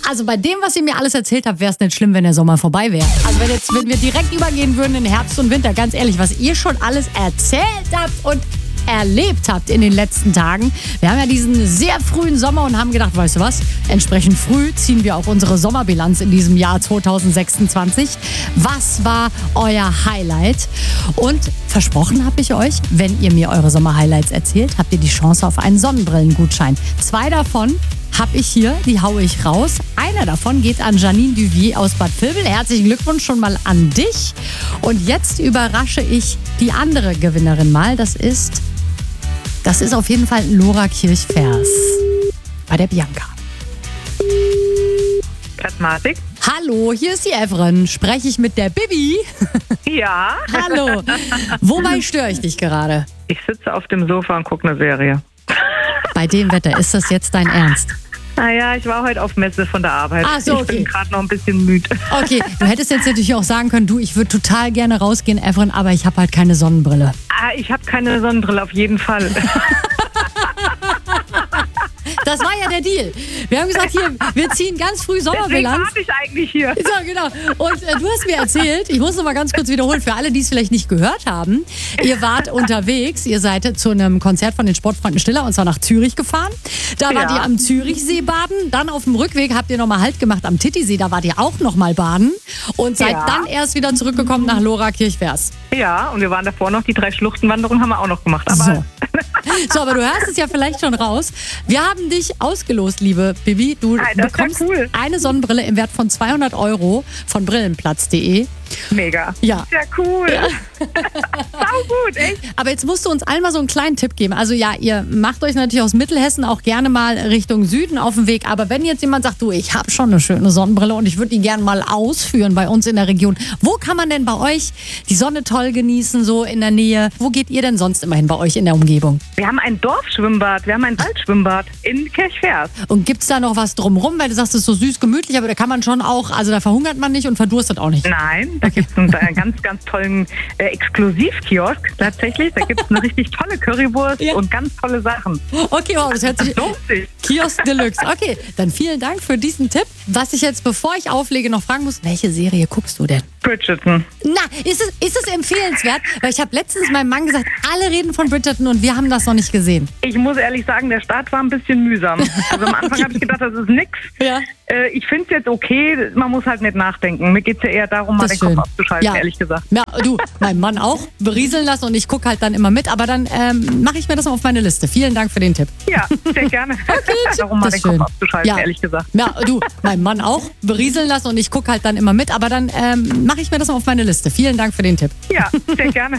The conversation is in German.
Also bei dem, was ihr mir alles erzählt habt, wäre es nicht schlimm, wenn der Sommer vorbei wäre. Also wenn wir direkt übergehen würden in Herbst und Winter, ganz ehrlich, was ihr schon alles erzählt habt und erlebt habt in den letzten Tagen. Wir haben ja diesen sehr frühen Sommer und haben gedacht, weißt du was, entsprechend früh ziehen wir auch unsere Sommerbilanz in diesem Jahr 2026. Was war euer Highlight? Und versprochen habe ich euch, wenn ihr mir eure Sommerhighlights erzählt, habt ihr die Chance auf einen Sonnenbrillengutschein. 2 davon habe ich hier, die haue ich raus. Einer davon geht an Janine Duvier aus Bad Vilbel. Herzlichen Glückwunsch schon mal an dich. Und jetzt überrasche ich die andere Gewinnerin mal. Das ist auf jeden Fall Lora Kirchvers bei der Bianca. Plasmatik. Hallo, hier ist die Evren. Spreche ich mit der Bibi? Ja. Hallo. Wobei störe ich dich gerade? Ich sitze auf dem Sofa und gucke eine Serie. Bei dem Wetter, ist das jetzt dein Ernst? Naja, ich war heute auf Messe von der Arbeit. Ach so, okay. Ich bin gerade noch ein bisschen müde. Okay, du hättest jetzt natürlich auch sagen können, du, ich würde total gerne rausgehen, Evren, aber ich habe halt keine Sonnenbrille. Ich habe keine Sonnenbrille, auf jeden Fall. Das war ja der Deal. Wir haben gesagt, hier, wir ziehen ganz früh Deswegen Sommerbilanz. warte ich eigentlich hier. So, genau. Und du hast mir erzählt, ich muss noch mal ganz kurz wiederholen, für alle, die es vielleicht nicht gehört haben, ihr wart unterwegs, ihr seid zu einem Konzert von den Sportfreunden Stiller und zwar nach Zürich gefahren. Da wart ihr am Zürichsee baden, dann auf dem Rückweg habt ihr noch mal Halt gemacht am Tittisee, da wart ihr auch noch mal baden und seid dann erst wieder zurückgekommen nach Lora Kirchvers. Ja, und wir waren davor noch, die 3 Schluchtenwanderungen haben wir auch noch gemacht. Aber So, aber du hörst es ja vielleicht schon raus. Wir haben dich ausgelost, liebe Bibi. Du bekommst eine Sonnenbrille im Wert von 200 € von brillenplatz.de. Mega. Ja. Sehr cool. Ja. Sau gut, echt. Aber jetzt musst du uns allen mal so einen kleinen Tipp geben. Also ja, ihr macht euch natürlich aus Mittelhessen auch gerne mal Richtung Süden auf den Weg. Aber wenn jetzt jemand sagt, du, ich habe schon eine schöne Sonnenbrille und ich würde die gerne mal ausführen bei uns in der Region. Wo kann man denn bei euch die Sonne toll genießen, so in der Nähe? Wo geht ihr denn sonst immerhin bei euch in der Umgebung? Wir haben ein Dorfschwimmbad, wir haben ein Waldschwimmbad in Kirchvers. Und gibt's da noch was drumrum? Weil du sagst, es ist so süß gemütlich, aber da kann man schon auch, also da verhungert man nicht und verdurstet auch nicht. Nein, da gibt es einen ganz, ganz tollen Exklusivkiosk tatsächlich. Da gibt es eine richtig tolle Currywurst und ganz tolle Sachen. Okay, wow, das hört sich... Kiosk Deluxe. Okay, dann vielen Dank für diesen Tipp. Was ich jetzt, bevor ich auflege, noch fragen muss, welche Serie guckst du denn? Bridgerton. Na, ist es empfehlenswert? Weil ich habe letztens meinem Mann gesagt, alle reden von Bridgerton und wir haben das noch nicht gesehen. Ich muss ehrlich sagen, der Start war ein bisschen mühsam. Also am Anfang habe ich gedacht, das ist nix. Ja. Ich finde es jetzt okay, man muss halt nicht nachdenken. Mir geht es ja eher darum, mal den Kopf abzuschalten, ehrlich gesagt. Ja, du, mein Mann auch, berieseln lassen und ich gucke halt dann immer mit, aber dann mache ich mir das auf meine Liste. Vielen Dank für den Tipp. Ja, sehr gerne. Okay, darum mal den Kopf abzuschalten, ehrlich gesagt. Ja, du, mein Mann auch, berieseln lassen und ich gucke halt dann immer mit, aber dann mache ich mir das auf meine Liste. Vielen Dank für den Tipp. Ja, sehr gerne.